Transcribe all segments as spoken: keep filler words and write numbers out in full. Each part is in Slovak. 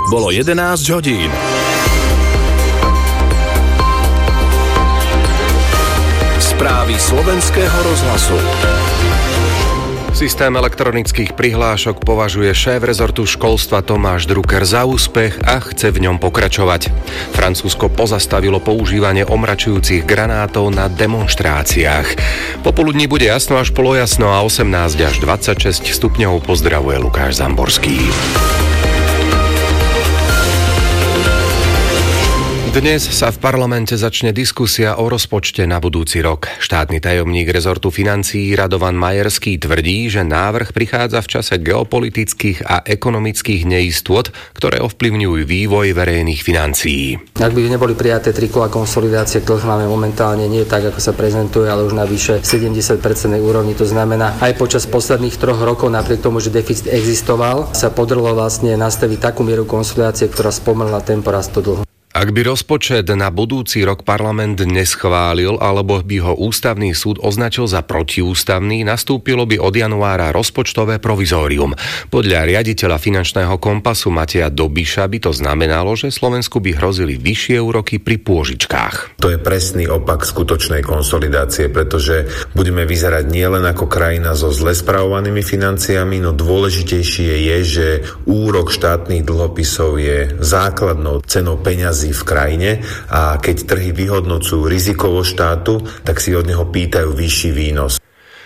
Bolo jedenásť hodín. Správy slovenského rozhlasu. Systém elektronických prihlášok považuje šéf rezortu školstva Tomáš Drucker za úspech a chce v ňom pokračovať. Francúzsko pozastavilo používanie omračujúcich granátov na demonštráciách. Popoludní bude jasno až polojasno a osemnásť až dvadsaťšesť stupňov. Pozdravuje Lukáš Zamborský. Dnes sa v parlamente začne diskusia o rozpočte na budúci rok. Štátny tajomník rezortu financií Radovan Majerský tvrdí, že návrh prichádza v čase geopolitických a ekonomických neistôt, ktoré ovplyvňujú vývoj verejných financií. Ak by neboli prijaté tri kola konsolidácie, ktoré máme momentálne, nie tak, ako sa prezentuje, ale už na vyše sedemdesiat percent úrovni, to znamená, aj počas posledných troch rokov, napriek tomu, že deficit existoval, sa podarilo vlastne nastaviť takú mieru konsolidácie, ktorá spomalila tempo rastu dlhu. Ak by rozpočet na budúci rok parlament neschválil alebo by ho ústavný súd označil za protiústavný, nastúpilo by od januára rozpočtové provizórium. Podľa riaditeľa finančného kompasu Mateja Dobiša by to znamenalo, že Slovensku by hrozili vyššie úroky pri pôžičkách. To je presný opak skutočnej konsolidácie, pretože budeme vyzerať nielen ako krajina so zle spravovanými financiami, no dôležitejšie je, že úrok štátnych dlhopisov je základnou cenou peňazí v krajine a keď trhy vyhodnocujú rizikovo štátu, tak si od neho pýtajú vyšší výnos.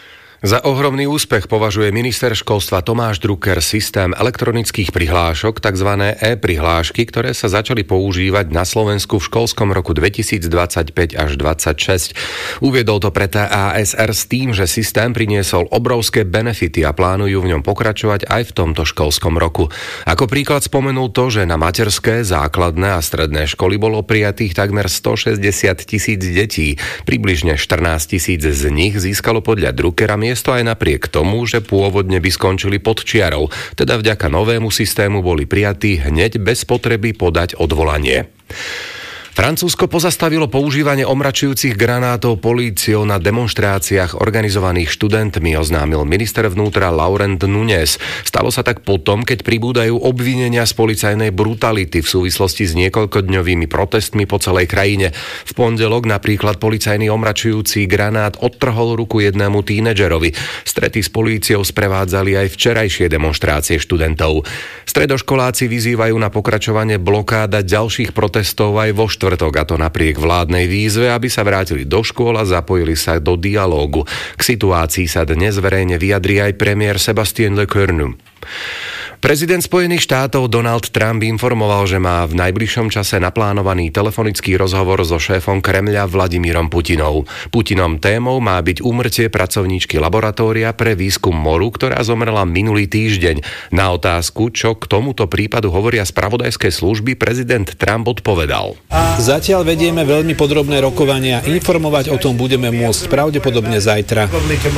Za ohromný úspech považuje minister školstva Tomáš Drucker systém elektronických prihlášok, tzv. e-prihlášky, ktoré sa začali používať na Slovensku v školskom roku dvetisícdvadsaťpäť až dvadsaťšesť. Uviedol to pre té á es er s tým, že systém priniesol obrovské benefity a plánujú v ňom pokračovať aj v tomto školskom roku. Ako príklad spomenul to, že na materské, základné a stredné školy bolo prijatých takmer stošesťdesiat tisíc detí. Približne štrnásť tisíc z nich získalo podľa Druckera miesto aj napriek tomu, že pôvodne by skončili pod čiarou, teda vďaka novému systému boli prijatí hneď bez potreby podať odvolanie. Francúzsko pozastavilo používanie omračujúcich granátov políciou na demonštráciách organizovaných študentmi, oznámil minister vnútra Laurent Nunez. Stalo sa tak potom, keď pribúdajú obvinenia z policajnej brutality v súvislosti s niekoľkodňovými protestmi po celej krajine. V pondelok napríklad policajný omračujúci granát odtrhol ruku jednému tínedžerovi. Strety s políciou sprevádzali aj včerajšie demonštrácie študentov. Stredoškoláci vyzývajú na pokračovanie blokáda ďalších protestov aj vo štvrtok, a to napriek vládnej výzve, aby sa vrátili do škôl a zapojili sa do dialógu. K situácii sa dnes verejne vyjadrí aj premiér Sébastien Lecornu. Prezident Spojených štátov Donald Trump informoval, že má v najbližšom čase naplánovaný telefonický rozhovor so šéfom Kremľa Vladimírom Putinom. Putinom témou má byť úmrtie pracovníčky laboratória pre výskum moru, ktorá zomrela minulý týždeň. Na otázku, čo k tomuto prípadu hovoria spravodajské služby, prezident Trump odpovedal. Zatiaľ vedieme veľmi podrobné rokovania. Informovať o tom budeme môcť pravdepodobne zajtra.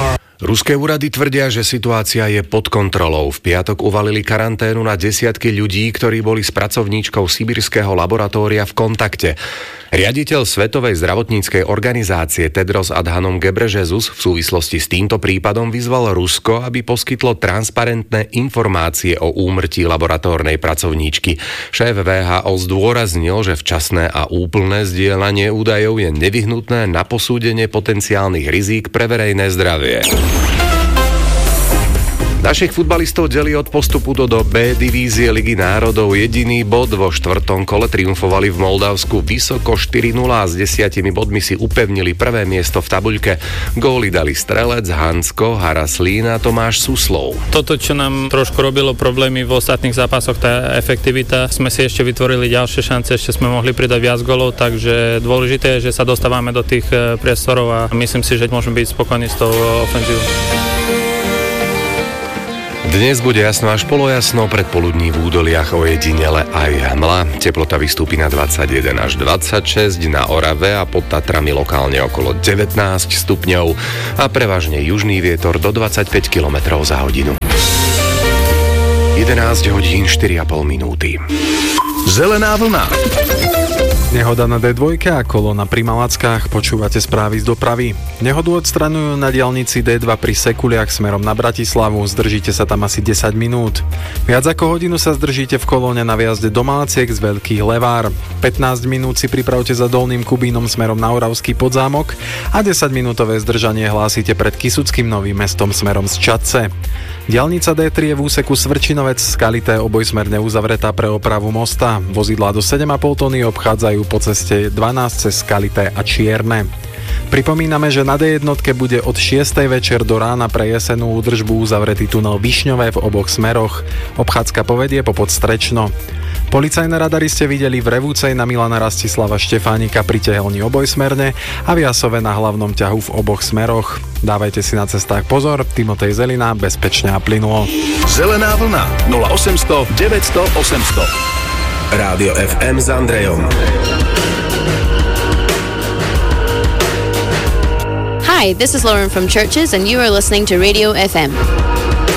Ruské úrady tvrdia, že situácia je pod kontrolou. V piatok uvalili karanténu na desiatky ľudí, ktorí boli s pracovníčkou sibirského laboratória v kontakte. Riaditeľ Svetovej zdravotníckej organizácie Tedros Adhanom Ghebreyesus v súvislosti s týmto prípadom vyzval Rusko, aby poskytlo transparentné informácie o úmrtí laboratórnej pracovníčky. Šéf vé há ó zdôraznil, že včasné a úplné zdieľanie údajov je nevyhnutné na posúdenie potenciálnych rizík pre verejné zdravie. Našich futbalistov delí od postupu do, do B divízie Ligy národov jediný bod. Vo štvrtom kole triumfovali v Moldavsku vysoko štyri nula a s desiatimi bodmi si upevnili prvé miesto v tabuľke. Góly dali Strelec, Hansko, Haraslín a Tomáš Suslov. Toto, čo nám trošku robilo problémy v ostatných zápasoch, tá efektivita, sme si ešte vytvorili ďalšie šance, ešte sme mohli pridať viac gólov, takže dôležité je, že sa dostávame do tých priestorov a myslím si, že môžeme byť spokojní s tou ofenzívou. Dnes bude jasno až polojasno, predpoludní v údoliach ojedinele aj hmla. Teplota vystúpi na dvadsaťjeden až dvadsaťšesť, na Orave a pod Tatrami lokálne okolo devätnásť stupňov a prevažne južný vietor do dvadsaťpäť kilometrov za hodinu. jedenásť hodín štyri a pol minúty. Zelená vlna. Nehoda na dé dva a kolóna pri Malackách, počúvate správy z dopravy. Nehodu odstraňujú na diaľnici dé dva pri Sekuliach smerom na Bratislavu, zdržíte sa tam asi desať minút. Viac ako hodinu sa zdržíte v kolóne na viazde do Malaciek z Veľkých Levár. pätnásť minút si pripravte za Dolným Kubínom smerom na Oravský Podzámok a desaťminútové zdržanie hlásite pred Kysuckým Novým Mestom smerom z Čadce. Diaľnica dé tri je v úseku Svrčinovec Skalité obojsmerne uzavretá pre opravu mosta. Vozidlá do sedem a pol tony obchádzajú po ceste dvanásť cez Skalité a Čierne. Pripomíname, že na dé jedna bude od šiestej večer do rána pre jesenú údržbu uzavretý tunel Višňové v oboch smeroch. Obchádzka povedie po Podstrečno. Policajné radary ste videli v Revúcej na Milana Rastislava Štefánika pri tehelni obojsmerne a v Jasove na hlavnom ťahu v oboch smeroch. Dávajte si na cestách pozor, Timotej Zelina, bezpečne a plynulo. Zelená vlna nula osemsto deväťsto osemsto. Rádio ef em s Andrejom. Hi, this is Lauren from Churches and you are listening to Radio ef em.